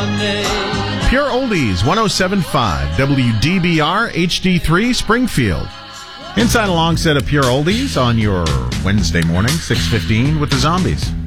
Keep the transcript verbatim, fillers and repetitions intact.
Sunday. Pure Oldies, one oh seven point five, W D B R H D three, Springfield. Inside a long set of Pure Oldies on your Wednesday morning, six fifteen, with the Zombies.